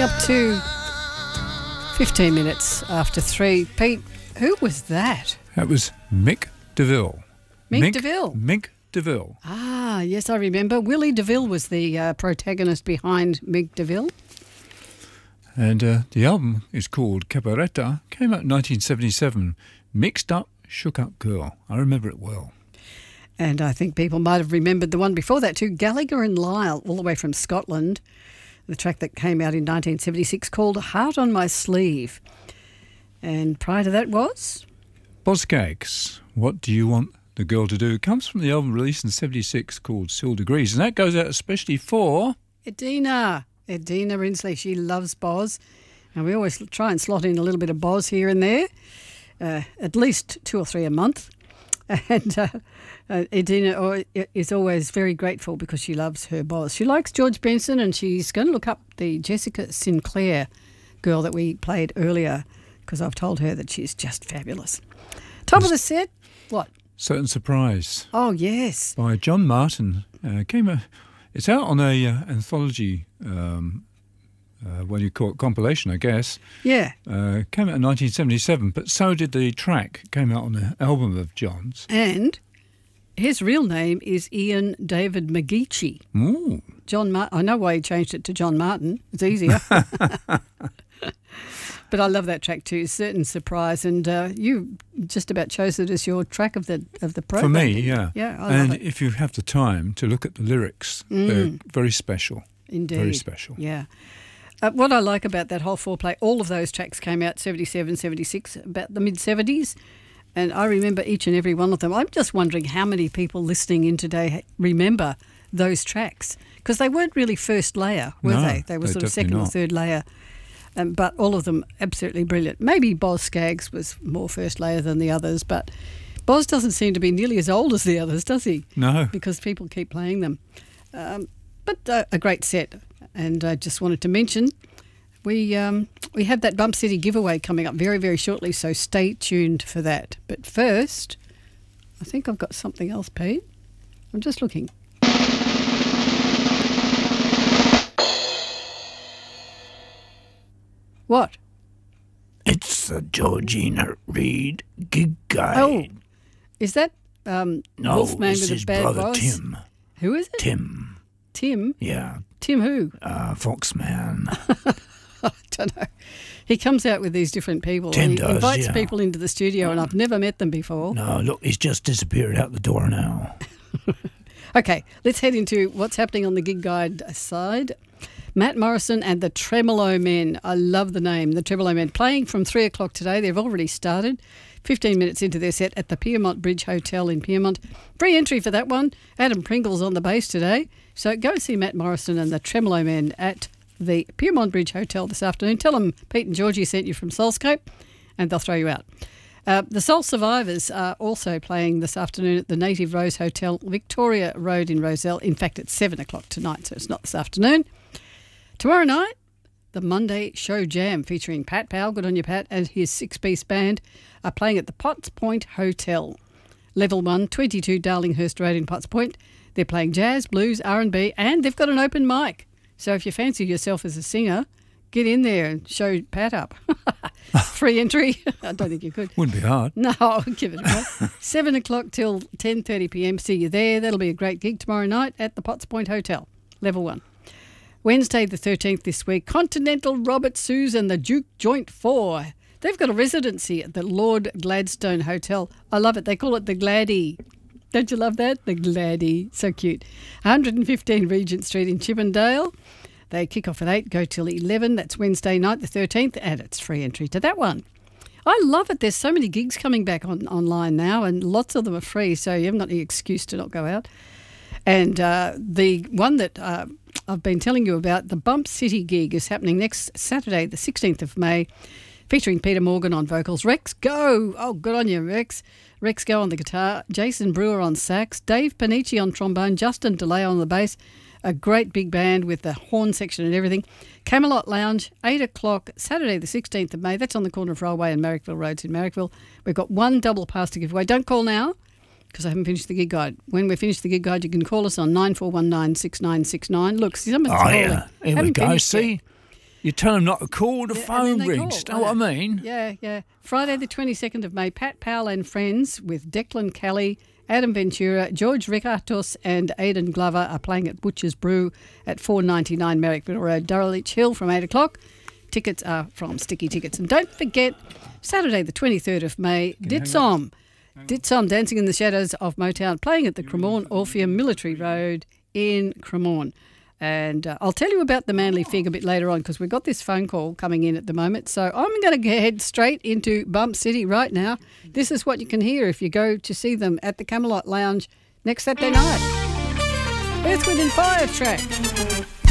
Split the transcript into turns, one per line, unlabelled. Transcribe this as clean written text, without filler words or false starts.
up to 15 minutes after 3. Pete, who was that?
That was Mick DeVille.
Mick DeVille?
Mick DeVille.
Ah, yes, I remember. Willie DeVille was the protagonist behind Mick DeVille.
And the album is called Cabaretta, came out in 1977. Mixed Up, Shook Up Girl. I remember it well.
And I think people might have remembered the one before that too, Gallagher and Lyle, all the way from Scotland. The track that came out in 1976 called Heart on My Sleeve. And prior to that was?
Boz Scaggs, What Do You Want the Girl to Do? It comes from the album released in 76 called Still Degrees. And that goes out especially for...
Edina Rinsley. She loves Boz. And we always try and slot in a little bit of Boz here and there. At least 2 or 3 a month. And Edina is always very grateful because she loves her Boz. She likes George Benson, and she's going to look up the Jessica Sinclair girl that we played earlier because I've told her that she's just fabulous. Top of the set, what?
Certain Surprise.
Oh, yes.
By John Martin. It's out on a anthology, what do you call it, compilation, I guess.
Yeah.
Came out in 1977, but so did the track. It came out on an album of John's.
And his real name is Ian David McGeechee.
Ooh.
I know why he changed it to John Martin. It's easier. But I love that track too, Certain Surprise. And you just about chose it as your track of the program.
For me, yeah.
Yeah, I love it.
If you have the time to look at the lyrics, they're very special.
Indeed.
Very special.
Yeah. What I like about that whole foreplay, all of those tracks came out 77, 76, about the mid-70s. And I remember each and every one of them. I'm just wondering how many people listening in today remember those tracks. Because they weren't really first layer, were they? They were sort of second or third layer. But all of them absolutely brilliant. Maybe Boz Scaggs was more first layer than the others, but Boz doesn't seem to be nearly as old as the others, does he?
No.
Because people keep playing them. But a great set. And I just wanted to mention we have that Bump City giveaway coming up very, very shortly, so stay tuned for that. But first, I think I've got something else, Pete. I'm just looking. What?
It's the Georgina Reid Gig Guide.
Oh, is that
no,
Wolfman
it's
with
his
a bad
brother
voice?
Tim.
Who is it?
Tim.
Tim?
Yeah.
Tim who?
Foxman.
I don't know. He comes out with these different people.
Tim
he
does,
invites
yeah.
people into the studio, and I've never met them before.
No, look, he's just disappeared out the door now.
Okay, let's head into what's happening on the Gig Guide side. Matt Morrison and the Tremolo Men. I love the name, the Tremolo Men. Playing from 3 o'clock today. They've already started. 15 minutes into their set at the Piermont Bridge Hotel in Piermont. Free entry for that one. Adam Pringle's on the bass today. So go see Matt Morrison and the Tremolo Men at the Piermont Bridge Hotel this afternoon. Tell them Pete and Georgie sent you from Soulscape and they'll throw you out. The Soul Survivors are also playing this afternoon at the Native Rose Hotel, Victoria Road in Roselle. In fact, it's 7 o'clock tonight, so it's not this afternoon. Tomorrow night, the Monday Show Jam featuring Pat Powell, good on you Pat, and his 6-piece band are playing at the Potts Point Hotel. Level 1, 22 Darlinghurst Road in Potts Point. They're playing jazz, blues, R&B, and they've got an open mic. So if you fancy yourself as a singer, get in there and show Pat up. Free entry. I don't think you could.
Wouldn't be hard.
No, I'll give it a go. 7 o'clock till 10:30 p.m. See you there. That'll be a great gig tomorrow night at the Potts Point Hotel, Level 1. Wednesday the 13th this week, Continental Robert Suze and the Duke Joint 4. They've got a residency at the Lord Gladstone Hotel. I love it. They call it the Gladdy. Don't you love that? The Gladdy. So cute. 115 Regent Street in Chippendale. They kick off at 8, go till 11. That's Wednesday night the 13th, and it's free entry to that one. I love it. There's so many gigs coming back online now, and lots of them are free, so you haven't got any excuse to not go out. And the one that I've been telling you about, the Bump City gig, is happening next Saturday, the 16th of May, featuring Peter Morgan on vocals. Rex Go. Oh, good on you, Rex. Rex Go on the guitar. Jason Brewer on sax. Dave Panici on trombone. Justin DeLay on the bass. A great big band with the horn section and everything. Camelot Lounge, 8 o'clock, Saturday the 16th of May. That's on the corner of Railway and Marrickville Roads in Marrickville. We've got one double pass to give away. Don't call now because I haven't finished the gig guide. When we finish the gig guide, you can call us on 9419 6969. Look, someone's calling.
Yeah. Here we go. See? You tell them not to call, the phone rings. Know what I mean?
Yeah. Friday the 22nd of May, Pat Powell and Friends with Declan Kelly, Adam Ventura, George Rickardos and Aidan Glover are playing at Butcher's Brew at 499 Merrickville Road, Dulwich Hill from 8 o'clock. Tickets are from Sticky Tickets. And don't forget, Saturday the 23rd of May, Ditsom, Dancing in the Shadows of Motown, playing at the Cremorne Orpheum, Military Road in Cremorne. And I'll tell you about the Manly Fig a bit later on because we've got this phone call coming in at the moment. So I'm going to head straight into Bump City right now. This is what you can hear if you go to see them at the Camelot Lounge next Saturday night. Earth, Wind and Fire track.